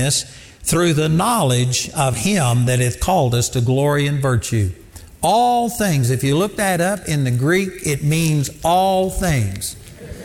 godliness through the knowledge of Him that hath called us to glory and virtue. All things, if you look that up in the Greek, it means all things.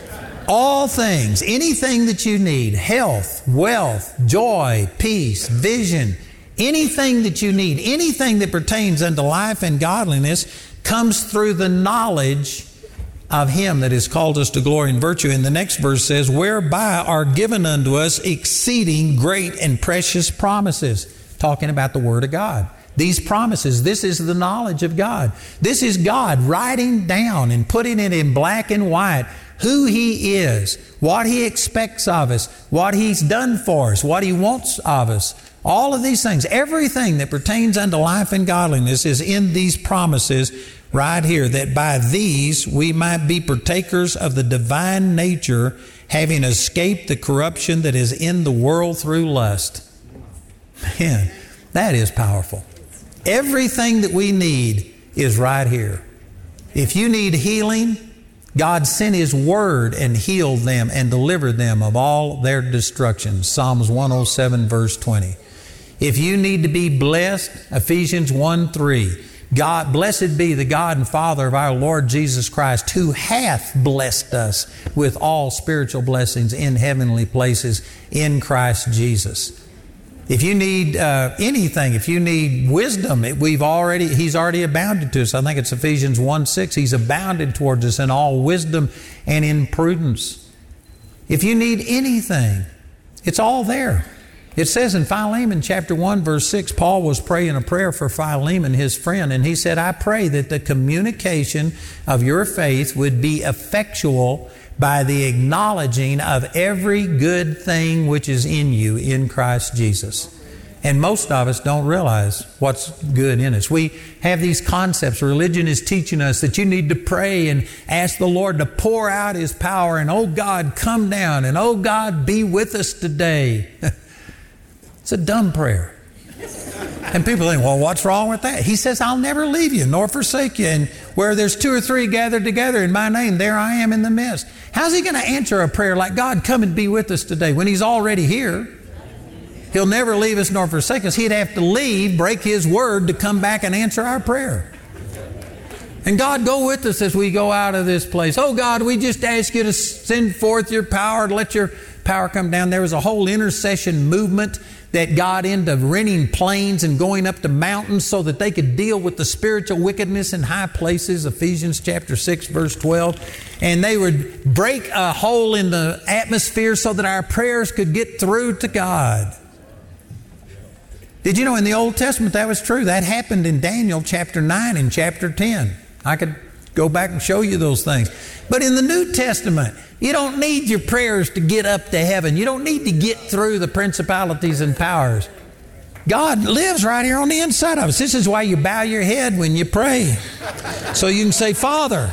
All things, anything that you need, health, wealth, joy, peace, vision, anything that you need, anything that pertains unto life and godliness comes through the knowledge of Him that has called us to glory and virtue. And the next verse says, whereby are given unto us exceeding great and precious promises. Talking about the Word of God. These promises, this is the knowledge of God. This is God writing down and putting it in black and white who He is, what He expects of us, what He's done for us, what He wants of us. All of these things, everything that pertains unto life and godliness is in these promises right here, that by these we might be partakers of the divine nature, having escaped the corruption that is in the world through lust. Man, that is powerful. Everything that we need is right here. If you need healing, God sent His Word and healed them and delivered them of all their destructions. Psalms 107 verse 20. If you need to be blessed, Ephesians 1:3. God, blessed be the God and Father of our Lord Jesus Christ, who hath blessed us with all spiritual blessings in heavenly places in Christ Jesus. If you need anything, if you need wisdom, He's already abounded to us. I think it's Ephesians 1:6. He's abounded towards us in all wisdom and in prudence. If you need anything, it's all there. It says in Philemon chapter 1 verse 6, Paul was praying a prayer for Philemon, his friend, and he said, I pray that the communication of your faith would be effectual by the acknowledging of every good thing which is in you in Christ Jesus. And most of us don't realize what's good in us. We have these concepts. Religion is teaching us that you need to pray and ask the Lord to pour out His power, and oh God, come down, and oh God, be with us today. It's a dumb prayer. And people think, well, what's wrong with that? He says, I'll never leave you nor forsake you. And where there's 2 or 3 gathered together in my name, there I am in the midst. How's He going to answer a prayer like, God, come and be with us today, when He's already here? He'll never leave us nor forsake us. He'd have to leave, break His word to come back and answer our prayer. And God, go with us as we go out of this place. Oh God, we just ask you to send forth your power, to let your power come down. There was a whole intercession movement that got into renting planes and going up to mountains so that they could deal with the spiritual wickedness in high places. Ephesians chapter 6 verse 12. And they would break a hole in the atmosphere so that our prayers could get through to God. Did you know in the Old Testament that was true? That happened in Daniel chapter 9 and chapter 10. I could go back and show you those things. But in the New Testament, you don't need your prayers to get up to heaven. You don't need to get through the principalities and powers. God lives right here on the inside of us. This is why you bow your head when you pray. So you can say, Father.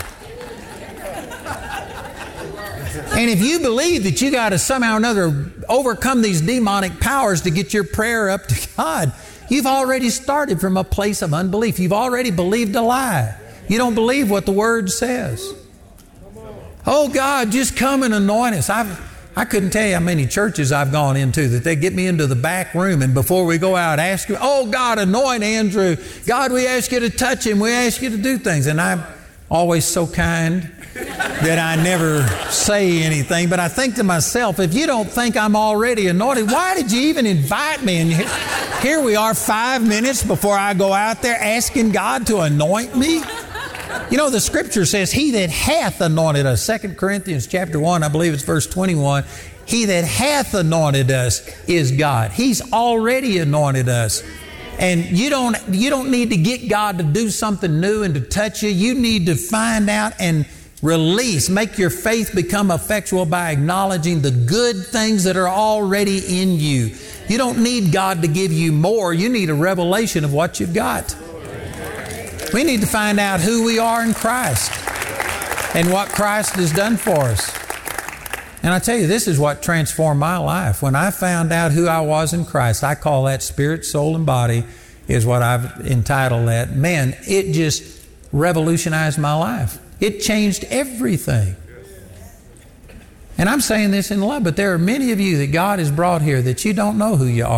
And if you believe that you got to somehow or another overcome these demonic powers to get your prayer up to God, you've already started from a place of unbelief. You've already believed a lie. You don't believe what the Word says. Oh God, just come and anoint us. I couldn't tell you how many churches I've gone into that they get me into the back room, and before we go out, ask you, oh God, anoint Andrew. God, we ask you to touch him. We ask you to do things. And I'm always so kind that I never say anything. But I think to myself, if you don't think I'm already anointed, why did you even invite me? And here we are 5 minutes before I go out there asking God to anoint me. You know, the Scripture says, He that hath anointed us, 2 Corinthians chapter 1, I believe it's verse 21, He that hath anointed us is God. He's already anointed us. And you don't need to get God to do something new and to touch you. You need to find out and release, make your faith become effectual by acknowledging the good things that are already in you. You don't need God to give you more. You need a revelation of what you've got. We need to find out who we are in Christ and what Christ has done for us. And I tell you, this is what transformed my life. When I found out who I was in Christ, I call that spirit, soul, and body is what I've entitled that. Man, it just revolutionized my life. It changed everything. And I'm saying this in love, but there are many of you that God has brought here that you don't know who you are.